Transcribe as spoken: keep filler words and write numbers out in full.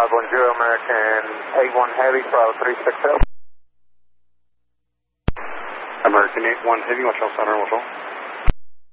bonjour, American eight one Heavy, Bravo three six zero. American eight one Heavy, watch out center, watch out.